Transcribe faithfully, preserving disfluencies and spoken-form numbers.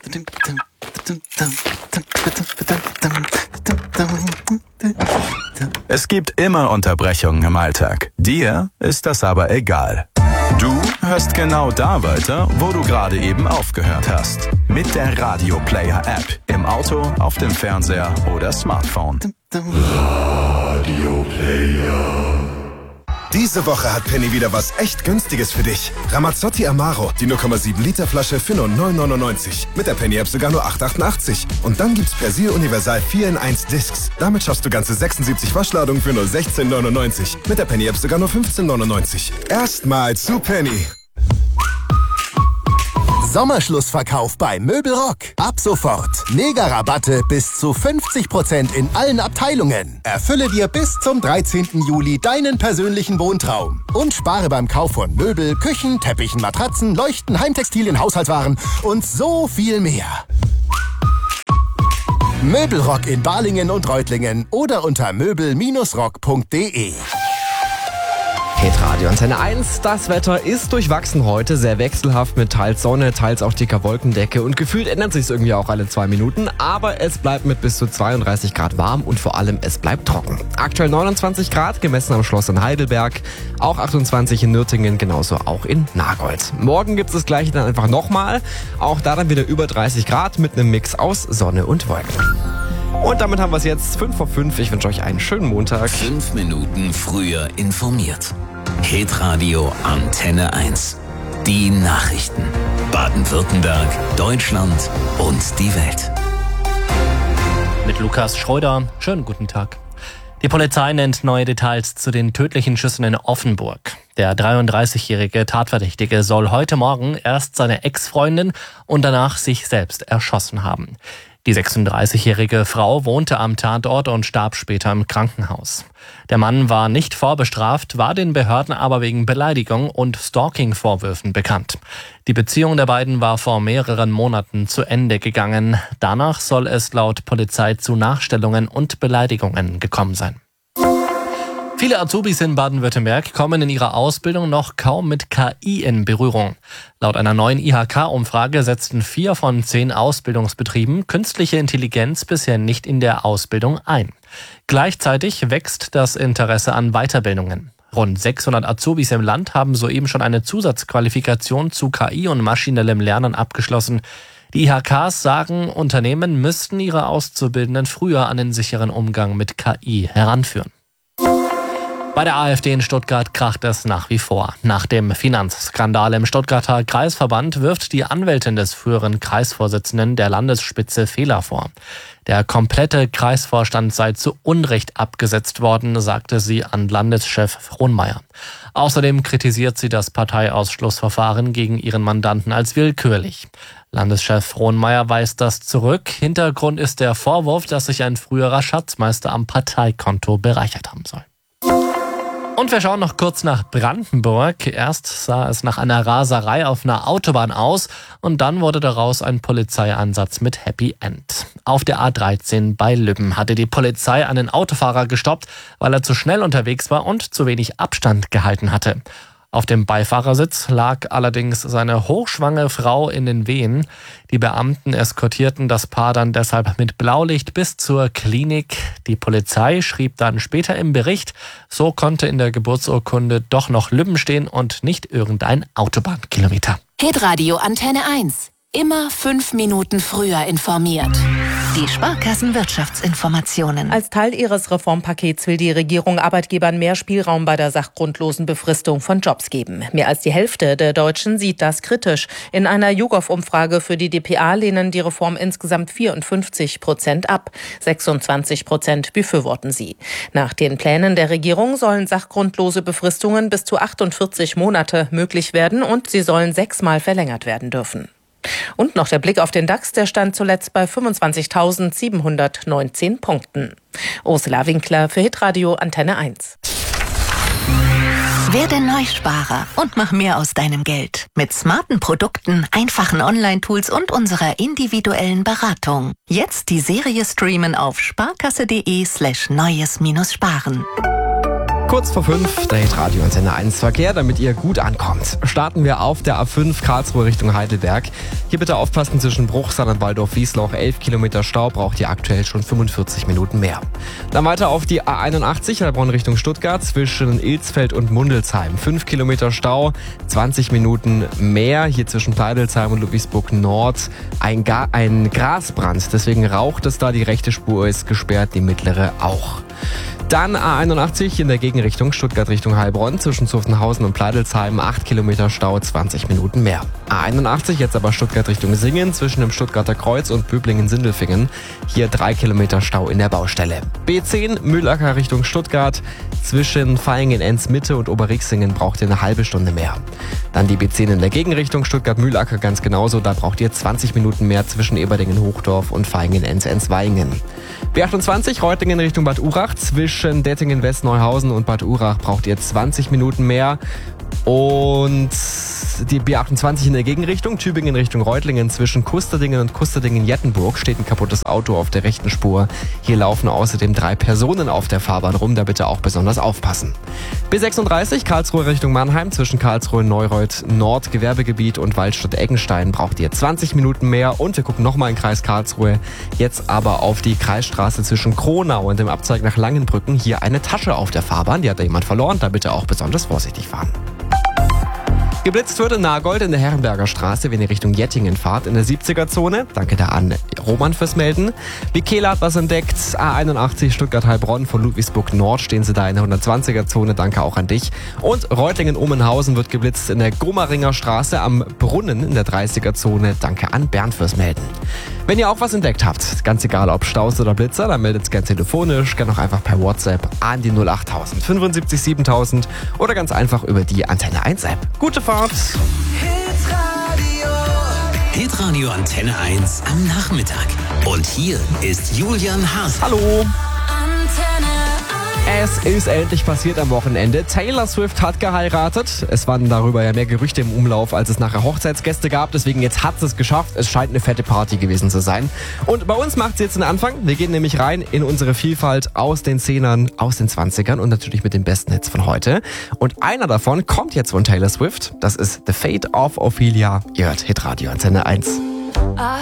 Es gibt immer Unterbrechungen im Alltag. Dir ist das aber egal. Du hörst genau da weiter, wo du gerade eben aufgehört hast. Mit der Radio Player App. Im Auto, auf dem Fernseher oder Smartphone. Radio Player. Diese Woche hat Penny wieder was echt Günstiges für dich. Ramazzotti Amaro, die null Komma sieben Liter Flasche für nur neun neunundneunzig. Mit der Penny-App sogar nur acht achtundachtzig. Und dann gibt's Persil Universal vier in eins Discs. Damit schaffst du ganze sechsundsiebzig Waschladungen für nur sechzehn neunundneunzig. Mit der Penny-App sogar nur fünfzehn neunundneunzig. Erstmal zu Penny. Sommerschlussverkauf bei Möbelrock. Ab sofort. Mega-Rabatte bis zu fünfzig Prozent in allen Abteilungen. Erfülle dir bis zum dreizehnten Juli deinen persönlichen Wohntraum. Und spare beim Kauf von Möbel, Küchen, Teppichen, Matratzen, Leuchten, Heimtextilien, Haushaltswaren und so viel mehr. Möbelrock in Balingen und Reutlingen oder unter möbel rock punkt de. Hitradio Antenne eins. Das Wetter ist durchwachsen heute, sehr wechselhaft mit teils Sonne, teils auch dicker Wolkendecke und gefühlt ändert sich es irgendwie auch alle zwei Minuten, aber es bleibt mit bis zu zweiunddreißig Grad warm und vor allem es bleibt trocken. Aktuell neunundzwanzig Grad, gemessen am Schloss in Heidelberg, auch achtundzwanzig in Nürtingen, genauso auch in Nagold. Morgen gibt es das gleiche dann einfach nochmal, auch da dann wieder über dreißig Grad mit einem Mix aus Sonne und Wolken. Und damit haben wir es jetzt fünf vor fünf. Ich wünsche euch einen schönen Montag. Fünf Minuten früher informiert. Hitradio Antenne eins. Die Nachrichten. Baden-Württemberg, Deutschland und die Welt. Mit Lukas Schröder. Schönen guten Tag. Die Polizei nennt neue Details zu den tödlichen Schüssen in Offenburg. Der dreiunddreißigjährige Tatverdächtige soll heute Morgen erst seine Ex-Freundin und danach sich selbst erschossen haben. Die sechsunddreißigjährige Frau wohnte am Tatort und starb später im Krankenhaus. Der Mann war nicht vorbestraft, war den Behörden aber wegen Beleidigung und Stalking-Vorwürfen bekannt. Die Beziehung der beiden war vor mehreren Monaten zu Ende gegangen. Danach soll es laut Polizei zu Nachstellungen und Beleidigungen gekommen sein. Viele Azubis in Baden-Württemberg kommen in ihrer Ausbildung noch kaum mit K I in Berührung. Laut einer neuen I H K-Umfrage setzten vier von zehn Ausbildungsbetrieben künstliche Intelligenz bisher nicht in der Ausbildung ein. Gleichzeitig wächst das Interesse an Weiterbildungen. Rund sechshundert Azubis im Land haben soeben schon eine Zusatzqualifikation zu K I und maschinellem Lernen abgeschlossen. Die I H Ks sagen, Unternehmen müssten ihre Auszubildenden früher an den sicheren Umgang mit K I heranführen. Bei der AfD in Stuttgart kracht es nach wie vor. Nach dem Finanzskandal im Stuttgarter Kreisverband wirft die Anwältin des früheren Kreisvorsitzenden der Landesspitze Fehler vor. Der komplette Kreisvorstand sei zu Unrecht abgesetzt worden, sagte sie an Landeschef Frohnmeier. Außerdem kritisiert sie das Parteiausschlussverfahren gegen ihren Mandanten als willkürlich. Landeschef Frohnmeier weist das zurück. Hintergrund ist der Vorwurf, dass sich ein früherer Schatzmeister am Parteikonto bereichert haben soll. Und wir schauen noch kurz nach Brandenburg. Erst sah es nach einer Raserei auf einer Autobahn aus und dann wurde daraus ein Polizeieinsatz mit Happy End. Auf der A dreizehn bei Lübben hatte die Polizei einen Autofahrer gestoppt, weil er zu schnell unterwegs war und zu wenig Abstand gehalten hatte. Auf dem Beifahrersitz lag allerdings seine hochschwangere Frau in den Wehen. Die Beamten eskortierten das Paar dann deshalb mit Blaulicht bis zur Klinik. Die Polizei schrieb dann später im Bericht, so konnte in der Geburtsurkunde doch noch Lübben stehen und nicht irgendein Autobahnkilometer. Hitradio Antenne eins. Immer fünf Minuten früher informiert. Die Sparkassenwirtschaftsinformationen. Als Teil ihres Reformpakets will die Regierung Arbeitgebern mehr Spielraum bei der sachgrundlosen Befristung von Jobs geben. Mehr als die Hälfte der Deutschen sieht das kritisch. In einer YouGov-Umfrage für die d p a lehnen die Reform insgesamt vierundfünfzig Prozent ab. sechsundzwanzig Prozent befürworten sie. Nach den Plänen der Regierung sollen sachgrundlose Befristungen bis zu achtundvierzig Monate möglich werden und sie sollen sechsmal verlängert werden dürfen. Und noch der Blick auf den DAX, der stand zuletzt bei fünfundzwanzigtausendsiebenhundertneunzehn Punkten. Ursula Winkler für Hitradio Antenne eins. Werde Neusparer und mach mehr aus deinem Geld. Mit smarten Produkten, einfachen Online-Tools und unserer individuellen Beratung. Jetzt die Serie streamen auf sparkasse.de slash neues minus sparen. Kurz vor fünf, der Radio Antenne eins Verkehr, damit ihr gut ankommt. Starten wir auf der A fünf Karlsruhe Richtung Heidelberg. Hier bitte aufpassen zwischen Bruchsal und Waldorf-Wiesloch. elf Kilometer Stau, braucht ihr aktuell schon fünfundvierzig Minuten mehr. Dann weiter auf die A einundachtzig Heilbronn Richtung Stuttgart zwischen Ilsfeld und Mundelsheim. fünf Kilometer Stau, zwanzig Minuten mehr. Hier zwischen Pleidelsheim und Ludwigsburg Nord ein, Ga- ein Grasbrand. Deswegen raucht es da, die rechte Spur ist gesperrt, die mittlere auch. Dann A einundachtzig in der Gegenrichtung Stuttgart Richtung Heilbronn zwischen Zuffenhausen und Pleidelsheim, acht Kilometer Stau, zwanzig Minuten mehr. A einundachtzig jetzt aber Stuttgart Richtung Singen zwischen dem Stuttgarter Kreuz und Böblingen-Sindelfingen. Hier drei Kilometer Stau in der Baustelle. B zehn Mühlacker Richtung Stuttgart zwischen Vaihingen-Enz-Mitte und Oberrixingen braucht ihr eine halbe Stunde mehr. Dann die B zehn in der Gegenrichtung Stuttgart-Mühlacker ganz genauso. Da braucht ihr zwanzig Minuten mehr zwischen Eberdingen-Hochdorf und Vaihingen-Enz-Enzweingen. B achtundzwanzig Reutlingen Richtung Bad Urach zwischen Dettingen-West-Neuhausen und Bad Urach braucht ihr zwanzig Minuten mehr. Und die B achtundzwanzig in der Gegenrichtung, Tübingen Richtung Reutlingen zwischen Kusterdingen und Kusterdingen-Jettenburg steht ein kaputtes Auto auf der rechten Spur. Hier laufen außerdem drei Personen auf der Fahrbahn rum, da bitte auch besonders aufpassen. B sechsunddreißig Karlsruhe Richtung Mannheim zwischen Karlsruhe Neureuth Nord Gewerbegebiet und Waldstadt-Eggenstein braucht ihr zwanzig Minuten mehr. Und wir gucken nochmal in Kreis Karlsruhe, jetzt aber auf die Kreisstraße zwischen Kronau und dem Abzweig nach Langenbrücken. Hier eine Tasche auf der Fahrbahn, die hat da jemand verloren, da bitte auch besonders vorsichtig fahren. Geblitzt wird in Nagold in der Herrenberger Straße, wenn ihr Richtung Jettingen fahrt, in der siebziger-Zone. Danke da an Roman fürs Melden. Michaela hat was entdeckt. A einundachtzig Stuttgart-Heilbronn von Ludwigsburg Nord stehen sie da in der hundertzwanziger-Zone. Danke auch an dich. Und Reutlingen-Omenhausen wird geblitzt in der Grummeringer Straße am Brunnen in der dreißiger-Zone. Danke an Bernd fürs Melden. Wenn ihr auch was entdeckt habt, ganz egal ob Staus oder Blitzer, dann meldet es gerne telefonisch, gerne auch einfach per WhatsApp an die null achttausend fünfundsiebzig siebentausend oder ganz einfach über die Antenne eins App. Gute Fahrt! Hitradio Antenne eins am Nachmittag. Und hier ist Julian Haas. Hallo! Es ist endlich passiert am Wochenende. Taylor Swift hat geheiratet. Es waren darüber ja mehr Gerüchte im Umlauf, als es nachher Hochzeitsgäste gab. Deswegen jetzt hat es geschafft. Es scheint eine fette Party gewesen zu sein. Und bei uns macht es jetzt einen Anfang. Wir gehen nämlich rein in unsere Vielfalt aus den Zehnern, aus den Zwanzigern und natürlich mit den besten Hits von heute. Und einer davon kommt jetzt von Taylor Swift. Das ist The Fate of Ophelia. Ihr hört Hitradio Antenne eins.